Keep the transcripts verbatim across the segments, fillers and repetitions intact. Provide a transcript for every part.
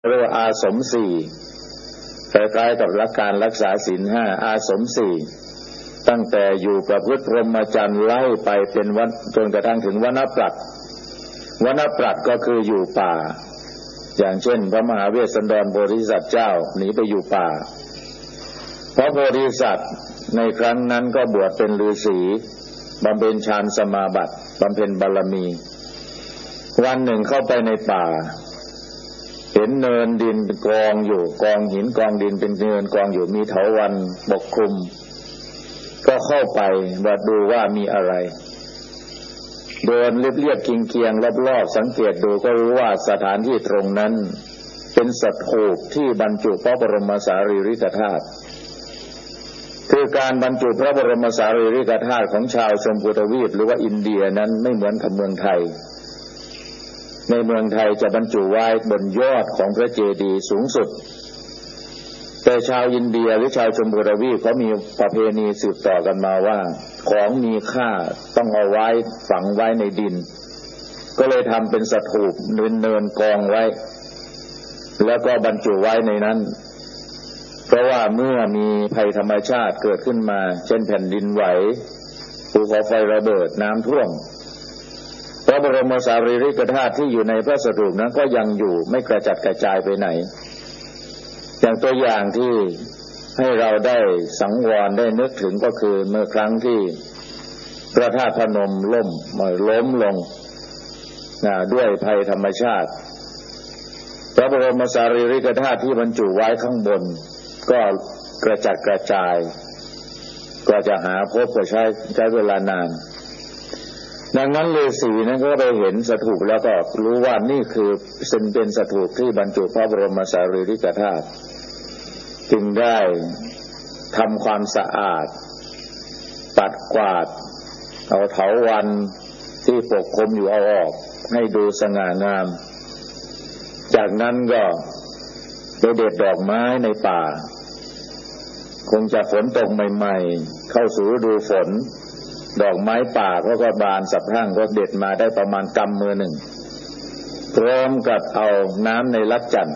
เรียกว่าอาสมสี่คล้ายๆกับหลักการรักษาศีลห้าอาสมสี่ตั้งแต่อยู่ประพฤติพรหมจรรย์ไล่ไปเป็นวันจนกระทั่งถึงวนปรัชญ์วนปรัชญ์ก็คืออยู่ป่าอย่างเช่นพระมหาเวสสันดรโพธิสัตว์เจ้าหนีไปอยู่ป่าพระโพธิสัตว์ในครั้งนั้นก็บวชเป็นฤาษีบำเพ็ญฌานสมาบัติบำเพ็ญบารมีวันหนึ่งเข้าไปในป่าเห็นเนินดินเป็นกองอยู่กองหินกองดินเป็นเนินกองอยู่มีเถาวัลย์ปกคลุมก็เข้าไปว่าดูว่ามีอะไรเดินเรียบๆเคียงๆรอบๆสังเกตดูก็รู้ว่าสถานที่ตรงนั้นเป็นสถูปที่บรรจุพระบรมสารีริกธาตุคือการบรรจุพระบรมสารีริกธาตุของชาวชมพูทวีปหรือว่าอินเดียนั้นไม่เหมือนกับเมืองไทยในเมืองไทยจะบรรจุไว้บนยอดของพระเจดีย์สูงสุดแต่ชาวอินเดียหรือชาวชมพูทวีปเขามีประเพณีสืบต่อกันมาว่าของมีค่าต้องเอาไว้ฝังไว้ในดินก็เลยทำเป็นสถูปเนินๆกองไว้แล้วก็บรรจุไว้ในนั้นเพราะว่าเมื่อมีภัยธรรมชาติเกิดขึ้นมาเช่นแผ่นดินไหวภูเขาไฟระเบิดน้ำท่วมพระบรมสารีริกธาตุที่อยู่ในพระสถูปนั้นก็ยังอยู่ไม่กระจัดกระจายไปไหนอย่างตัวอย่างที่ให้เราได้สังวรได้นึกถึงก็คือเมื่อครั้งที่พระธาตุพนมล่มล้มลงด้วยภัยธรรมชาติพระบรมสารีริกธาตุที่บรรจุไว้ข้างบนก็กระจัดกระจายก็จะหาพบก็ใช้ใช้เวลานานดังนั้นฤาษีนั้นก็ไปเห็นสถูปแล้วก็รู้ว่านี่คือเป็นสถูปที่บรรจุพระบรมสารีริกธาตุจึงได้ทำความสะอาดปัดกวาดเอาเถาวัลย์ที่ปกคลุมอยู่เอาออกให้ดูสง่างามจากนั้นก็ไปเด็ดดอกไม้ในป่าคงจะฝนตกใหม่ๆเข้าสู่ฤดูฝนดอกไม้ป่าก็ก็บานสะพรั่งก็เด็ดมาได้ประมาณกำมือหนึ่งพร้อมกับเอาน้ำในลัดจันทร์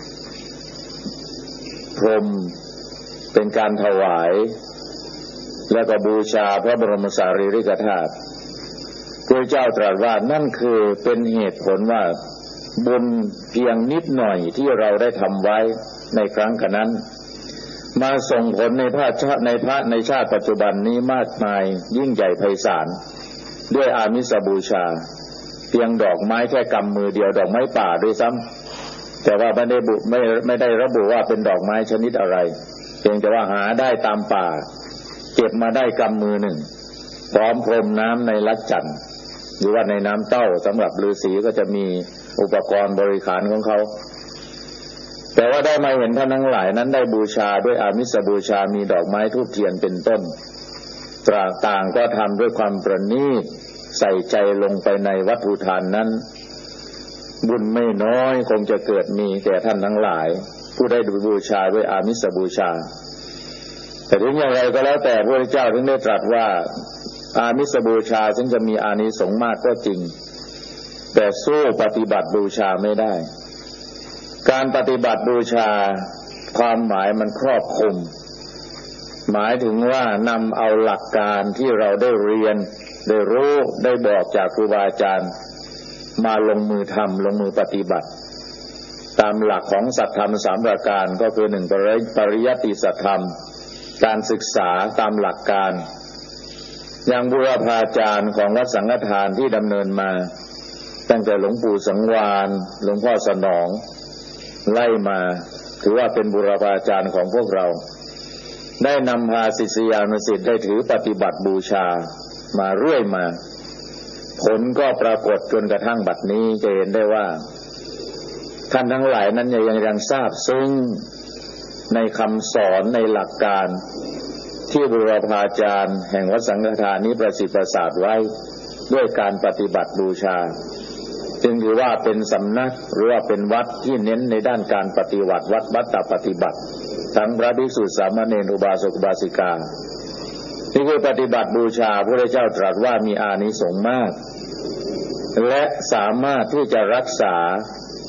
พรมเป็นการถวายแล้วก็บูชาพระบรมสารีริกธาตุพระเจ้าตรัสว่านั่นคือเป็นเหตุผลว่าบุญเพียงนิดหน่อยที่เราได้ทำไว้ในครั้งนั้นมาส่งผลในพระชาติในพระในชาติปัจจุบันนี้มากมายยิ่งใหญ่ไพศาลด้วยอามิสบูชาเพียงดอกไม้แค่กำมือเดียวดอกไม้ป่าด้วยซ้ำแต่ว่าไม่ได้บุไม่ไม่ได้ระบุว่าเป็นดอกไม้ชนิดอะไรเพียงแต่ว่าหาได้ตามป่าเก็บมาได้กำมือหนึ่งพร้อมพรมน้ำในลัดจันทร์หรือว่าในน้ำเต้าสำหรับฤาษีก็จะมีอุปกรณ์บริขารของเขาแต่ว่าได้มาเห็นท่านทั้งหลายนั้นได้บูชาด้วยอามิสบูชามีดอกไม้ธูปเทียนเป็นต้นตราต่างก็ทำด้วยความประณีตใส่ใจลงไปในวัตถุทานนั้นบุญไม่น้อยคงจะเกิดมีแก่ท่านทั้งหลายผู้ได้บูชาด้วยอามิสบูชาแต่ถึงอย่างไรก็แล้วแต่พระพุทธเจ้าถึงได้ตรัสว่าอามิสบูชาซึ่งจะมีอานิสงส์มากก็จริงแต่สู้ปฏิบัติบูชาไม่ได้การปฏิบัติบูชาความหมายมันครอบคลุมหมายถึงว่านำเอาหลักการที่เราได้เรียนได้รู้ได้บอกจากครูบาอาจารย์มาลงมือทำลงมือปฏิบัติตามหลักของสัจธรรมสามประการก็คือหนึ่งปริยัติสัจธรรมการศึกษาตามหลักการอย่างบุรพาจารย์ของวัดสังฆทานที่ดำเนินมาตั้งแต่หลวงปู่สังวาลหลวงพ่อสนองไล่มาถือว่าเป็นบุรพาจารย์ของพวกเราได้นำพาศิษยานุศิษย์ได้ถือปฏิบัติบูชามาเรื่อยมาผลก็ปรากฏจนกระทั่งบัดนี้จะเห็นได้ว่าท่านทั้งหลายนั้นยังยังทราบซึ้งในคำสอนในหลักการที่บุรพาจารย์แห่งวัดสังฆทานนี้ประสิทธิ์ประสาทไว้ด้วยการปฏิบัติบูชาจึงถือว่าเป็นสำนักหรือว่าเป็นวัดที่เน้นในด้านการปฏิบัติวัดวัตตปฏิบัติทั้งพระภิกษุสามเณรอุบาสกอุบาสิกานี่คือปฏิบัติบูชาพระพุทธเจ้าตรัสว่ามีอานิสงส์มากและสามารถที่จะรักษา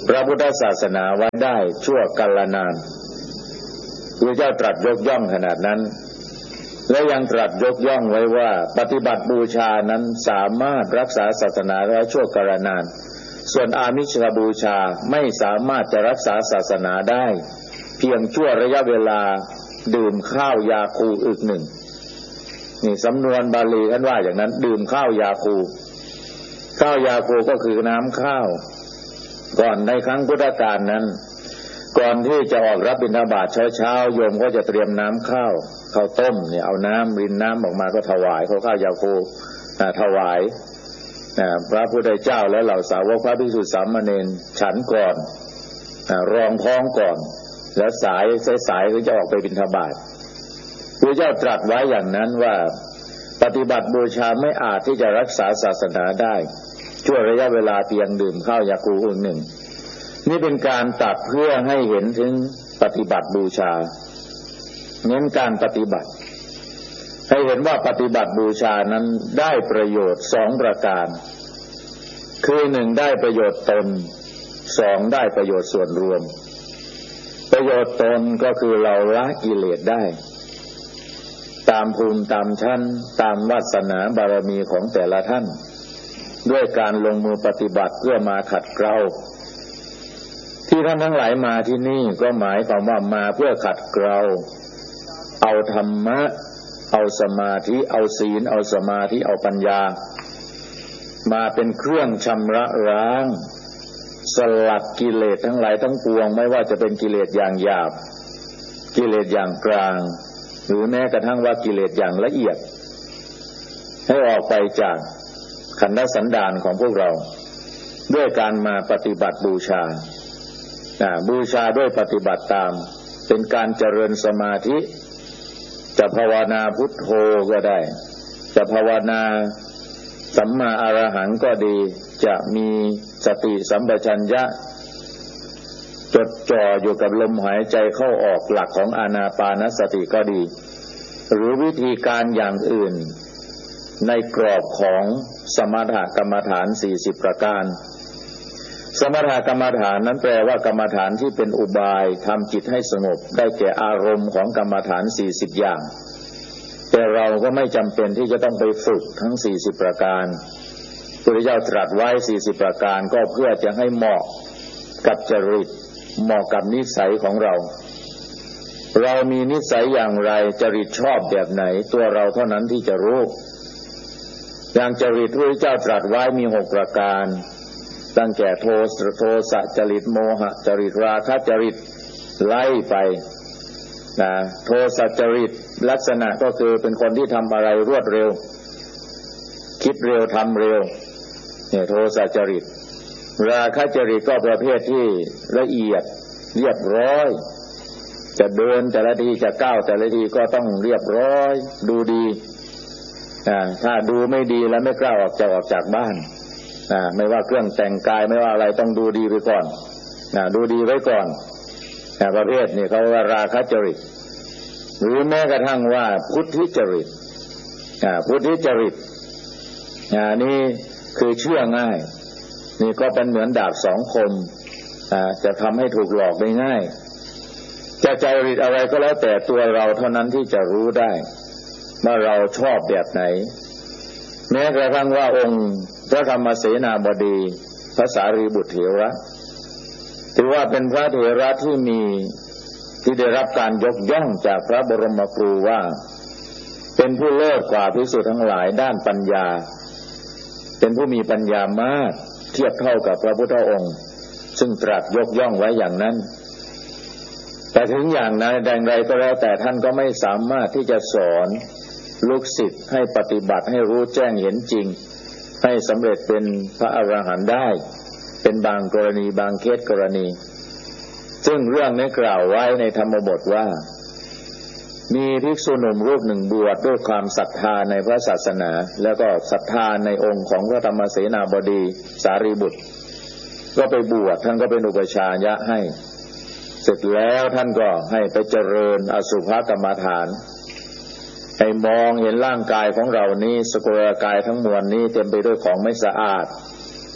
พระพุทธศาสนาไว้ได้ชั่วกาลนานพระเจ้าตรัสยกย่องขนาดนั้นและยังตรัสยกย่องไว้ว่าปฏิบัติบูชานั้นสามารถรักษาศาสนาได้ชั่วกาลนานส่วนอามิสบูชาไม่สามารถจะรักษาศาสนาได้เพียงชั่วระยะเวลาดื่มข้าวยาคูอึกหนึ่งนี่สำนวนบาลีท่านว่าอย่างนั้นดื่มข้าวยาคูข้าวยาคูก็คือน้ำข้าวก่อนในครั้งพุทธกาลนั้นก่อนที่จะออกรับบิณฑบาตเช้าๆโยมก็จะเตรียมน้ำข้าวข้าวต้มเนี่ยเอาน้ำรินน้ำออกมาก็ถวายข้าวข้าวยาคูถวายพระพุทธเจ้าและเหล่าสาวกพระภิกษุสามเณรฉันก่อนรองท้องก่อนแล้วสายสายๆก็จะออกไปบิณฑบาตพระเจ้าตรัสไว้อย่างนั้นว่าปฏิบัติบูชาไม่อาจที่จะรักษาศาสนาได้ชั่วระยะเวลาเพียงดื่มข้าวยาคูอึกหนึ่งนี่เป็นการตัดเพื่อให้เห็นถึงปฏิบัติบูชาเน้นการปฏิบัติให้เห็นว่าปฏิบัติบูชานั้นได้ประโยชน์สองประการคือหนึ่งได้ประโยชน์ตนสองได้ประโยชน์ส่วนรวมประโยชน์ตนก็คือเราละกิเลสได้ตามภูมิตามชั้นตามวาสนาบารมีของแต่ละท่านด้วยการลงมือปฏิบัติเพื่อมาขัดเกลาที่ท่านทั้งหลายมาที่นี่ก็หมายความว่ามาเพื่อขัดเกลาเอาธรรมะเอาสมาธิเอาศีลเอาสมาธิเอาปัญญามาเป็นเครื่องชำระล้างสลัดกิเลสทั้งหลายทั้งปวงไม่ว่าจะเป็นกิเลสอย่างหยาบกิเลสอย่างกลางหรือแม้กระทั่งว่ากิเลสอย่างละเอียดให้ออกไปจากขันธสันดานของพวกเราด้วยการมาปฏิบัติบูชาบูชาด้วยปฏิบัติตามเป็นการเจริญสมาธิจะภาวนาพุทโธก็ได้จะภาวนาสัมมาอรหังก็ดีจะมีสติสัมปชัญญะจดจ่ออยู่กับลมหายใจเข้าออกหลักของอานาปานสติก็ดีหรือวิธีการอย่างอื่นในกรอบของสมถกรรมฐานสี่สิบประการสมถกรรมฐานนั้นแปลว่ากรรมฐานที่เป็นอุบายทำจิตให้สงบได้แก่อารมณ์ของกรรมฐานสี่สิบอย่างแต่เราก็ไม่จำเป็นที่จะต้องไปฝึกทั้งสี่สิบประการพระพุทธเจ้าตรัสไว้สี่สิบประการก็เพื่อจะให้เหมาะกับจริตเหมาะกับนิสัยของเราเรามีนิสัยอย่างไรจริตชอบแบบไหนตัวเราเท่านั้นที่จะรู้อย่างจริตพระพุทธเจ้าตรัสไว้มีหกประการตั้งแต่โทสะโทสะจริตโมหะจริตราคะจริตไล่ไปนะโทสะจริตลักษณะก็คือเป็นคนที่ทำอะไรรวดเร็วคิดเร็วทำเร็วเนี่ยโทสะจริตราคะจริตก็ประเภทที่ละเอียดเรียบร้อยจะเดินแต่ละทีจะก้าวแต่ละทีก็ต้องเรียบร้อยดูดีอ่าถ้าดูไม่ดีแล้วไม่กล้าออกจะออกจากบ้านอ่าไม่ว่าเครื่องแต่งกายไม่ว่าอะไรต้องดูดีไปก่อนอ่าดูดีไว้ก่อนอ่าประเภทนี้เขาว่าราคะจริตหรือแม้กระทั่งว่าพุทธิจริตอ่าพุทธิจริตอ่านี่คือเชื่อง่ายนี่ก็เป็นเหมือนดาบสองคมอ่าจะทำให้ถูกหลอกได้ง่ายจะจริตอะไรก็แล้วแต่ตัวเราเท่านั้นที่จะรู้ได้ว่าเราชอบแบบไหนแม้กระทั่งว่าองค์พระธรรมเสนาบดีพระสารีบุตรเถระถือว่าเป็นพระเถระที่มีที่ได้รับการยกย่องจากพระบรมครูว่าเป็นผู้เลิศกว่าภิกษุทั้งหลายด้านปัญญาเป็นผู้มีปัญญามากเทียบเท่ากับพระพุทธองค์ซึ่งตรัสยกย่องไว้อย่างนั้นแต่ถึงอย่างนั้นใดๆก็แล้วแต่ท่านก็ไม่สามารถที่จะสอนลูกศิษย์ให้ปฏิบัติให้รู้แจ้งเห็นจริงให้สำเร็จเป็นพระอรหันต์ได้เป็นบางกรณีบางเคสกรณีซึ่งเรื่องนี้กล่าวไว้ในธรรมบทว่ามีภิกษุหนุ่มรูปหนึ่งบวชด้วยความศรัทธาในพระศาสนาแล้วก็ศรัทธาในองค์ของพระธรรมเสนาบดีสารีบุตรก็ไปบวชท่านก็เป็นอุปชายะให้เสร็จแล้วท่านก็ให้ไปเจริญอสุภกรรมฐานให้มองเห็นร่างกายของเรานี้สกุลกายทั้งมวลนี้เต็มไปด้วยของไม่สะอาด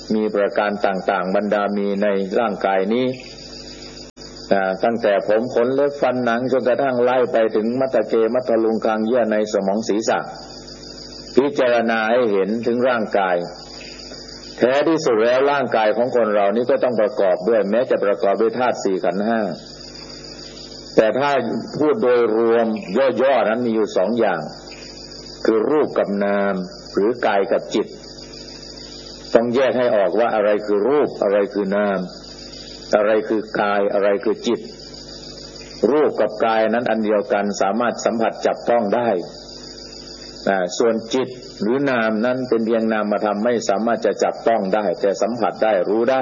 มีประการต่างๆบรรดามีในร่างกายนี้ตั้งแต่ผมขนเล็บฟันหนังจนกระทั่งไล่ไปถึงมัตตเกมัตตลุงคางเยื่อในสมองศีรษะพิจารณาให้เห็นถึงร่างกายแท้ที่สุดแล้วร่างกายของคนเรานี้ก็ต้องประกอบด้วยแม้จะประกอบด้วยธาตุสี่ขันธ์ห้าแต่ถ้าพูดโดยรวมย่อๆนั้นมีอยู่สองอย่างคือรูปกับนามหรือกายกับจิตต้องแยกให้ออกว่าอะไรคือรูปอะไรคือนามอะไรคือกายอะไรคือจิตรูปกับกายนั้นอันเดียวกันสามารถสัมผัสจับต้องได้ส่วนจิตหรือนามนั้นเป็นเพียงนามธรรมไม่สามารถจะจับต้องได้แต่สัมผัสได้รู้ได้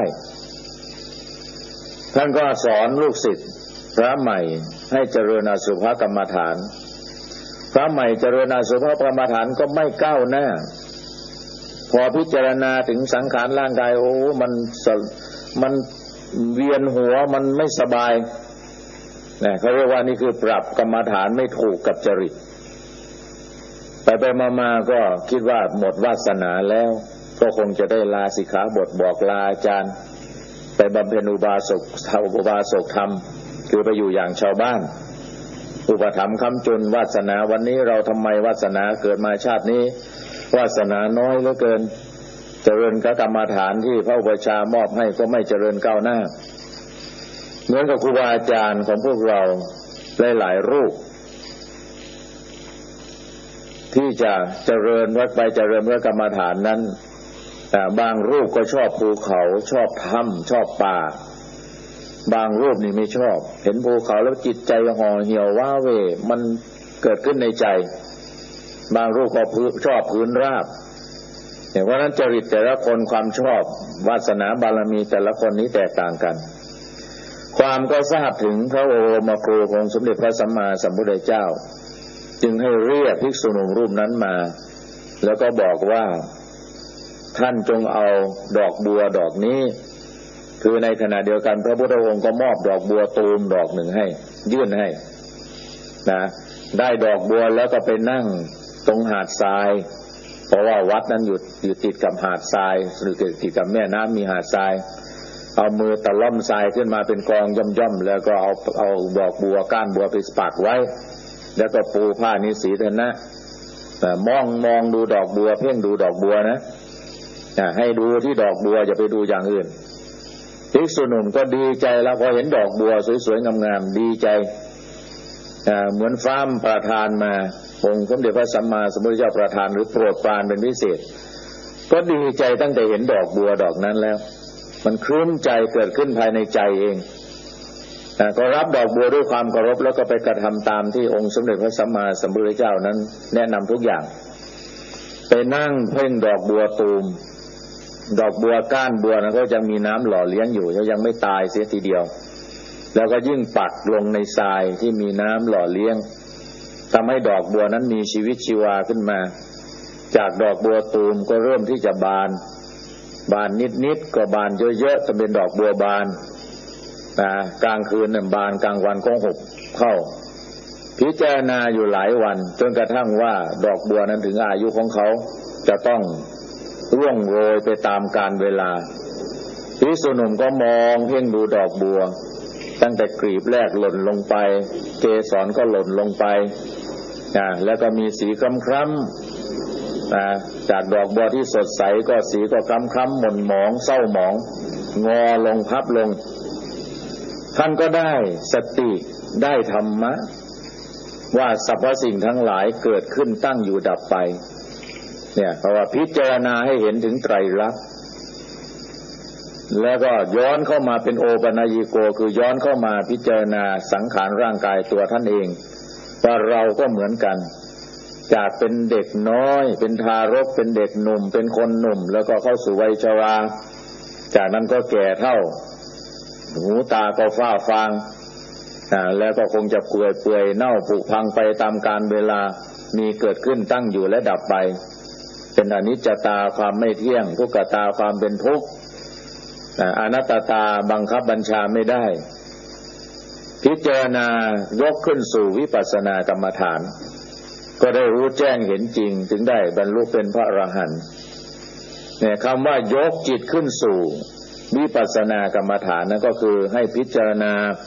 ท่านก็สอนลูกศิษย์พระใหม่ให้เจริญอสุภกรรมฐานพระใหม่เจริญอสุภกรรมฐานก็ไม่ก้าวหน้าพอพิจารณาถึงสังขารร่างกายโอ้มันมันเวียนหัวมันไม่สบายเนี่ยเขาเรียกว่านี่คือปรับกรรมฐานไม่ถูกกับจริตไปไปมาๆก็คิดว่าหมดวาสนาแล้วก็คงจะได้ลาสิกขาบทบอกลาอาจารย์ไปบำเพ็ญอุบาสกอุบาสกธรรมคือไปอยู่อย่างชาวบ้านอุปถัมภ์ค้ำจุนวาสนาวันนี้เราทำไมวาสนาเกิดมาชาตินี้วาสนาน้อยเหลือเกินเจริญกรรมฐานที่พระอุปัชฌาย์มอบให้ก็ไม่เจริญก้าวหน้าเหมือนกับครูบาอาจารย์ของพวกเราหลายๆรูปที่จะเจริญวัดไปเจริญพระกรรมฐานนั้นบางรูปก็ชอบภูเขาชอบถ้ำชอบป่าบางรูปนี่ไม่ชอบเห็นภูเขาแล้วจิตใจห่อเหี่ยวว้าเหวมันเกิดขึ้นในใจบางรูปก็ชอบพื้นราบเพราะนั้นจริตแต่ละคนความชอบวาสนาบารมีแต่ละคนนี้แตกต่างกันความก็ทราบถึงพระโอรมครูของสมเด็จพระสัมมาสัมพุทธเจ้าจึงให้เรียกภิกษุหนุ่มรูปนั้นมาแล้วก็บอกว่าท่านจงเอาดอกบัวดอกนี้คือในขณะเดียวกันพระพุทธองค์ก็มอบดอกบัวตูมดอกหนึ่งให้ยื่นให้นะได้ดอกบัวแล้วก็ไปนั่งตรงหาดทรายเพราะว่าวัดนั้นอยู่อยู่ติดกับหาดทรายหรือติดกับแม่น้ำมีหาดทรายเอามือตะล่อมทรายขึ้นมาเป็นกองย่อมๆแล้วก็เอาเอาดอกบัวก้านบัวไปปักไว้แล้วก็ปูผ้านิสีเถอะนะมองมองดูดอกบัวเพ่งดูดอกบัวนะให้ดูที่ดอกบัวอย่าไปดูอย่างอื่นภิกษุหนุ่มก็ดีใจแล้วพอเห็นดอกบัวสวยๆงามๆดีใจเหมือนฟ้ามประทานมาองค์สมเด็จพระสัมมาสัมพุทธเจ้าประทานหรือโปรดปรานเป็นพิเศษก็ดีใจตั้งแต่เห็นดอกบัวดอกนั้นแล้วมันคลื้มใจเกิดขึ้นภายในใจเองก็รับดอกบัวด้วยความเคารพแล้วก็ไปกระทำตามที่องค์สมเด็จพระสัมมาสัมพุทธเจ้านั้นแนะนำทุกอย่างไปนั่งเพ่งดอกบัวตูมดอกบัวก้านบัวนั้นก็ยังมีน้ำหล่อเลี้ยงอยู่ยังไม่ตายเสียทีเดียวแล้วก็ยิ่งปักลงในทรายที่มีน้ำหล่อเลี้ยงทำให้ดอกบัวนั้นมีชีวิตชีวาขึ้นมาจากดอกบัวตูมก็เริ่มที่จะบานบานนิดๆก็บานเยอะๆจะเป็นดอกบัวบานนะกลางคืนน่ะบานกลางวันก็หุบเข้าพิจารณาอยู่หลายวันจนกระทั่งว่าดอกบัวนั้นถึงอายุของเขาจะต้องร่วงโรยไปตามกาลเวลาภิกษุหนุ่มก็มองเพ่งดูดอกบัวตั้งแต่กลีบแรกหล่นลงไปเกสรก็หล่นลงไปนะแล้วก็มีสีคล้ำๆนะจากดอกบัวที่สดใสก็สีก็คล้ำๆหม่นหมองเศร้าหมองงอลงพับลงท่านก็ได้สติได้ธรรมะว่าสรรพสิ่งทั้งหลายเกิดขึ้นตั้งอยู่ดับไปเนี่ยเพราะว่าพิจารณาให้เห็นถึงไตรลักษณ์แล้วก็ย้อนเข้ามาเป็นโอปัญญิโกคือย้อนเข้ามาพิจารณาสังขารร่างกายตัวท่านเองว่าเราก็เหมือนกันจากเป็นเด็กน้อยเป็นทารกเป็นเด็กหนุ่มเป็นคนหนุ่มแล้วก็เข้าสู่วัยชราจากนั้นก็แก่เฒ่าหูตาก็ฟ้าฟางแล้วก็คงจะเปื่อยเปื่อยเน่าผุพังไปตามกาลเวลามีเกิดขึ้นตั้งอยู่และดับไปเป็นอนิจจตาความไม่เที่ยงทุกขตาความเป็นทุกข์อนัตตาบังคับบัญชาไม่ได้พิจารณายกขึ้นสู่วิปัสสนากรรมฐานก็ได้รู้แจ้งเห็นจริงถึงได้บรรลุเป็นพระอรหันต์เนี่ยคำว่ายกจิตขึ้นสู่วิปัสสนากรรมฐานนั่นก็คือให้พิจารณา